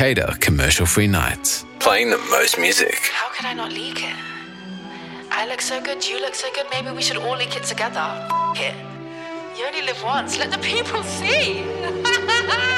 Cicada commercial-free night, playing the most music. How could I not leak it? I look so good, you look so good, maybe we should all leak it together. F*** it. You only live once, let the people see.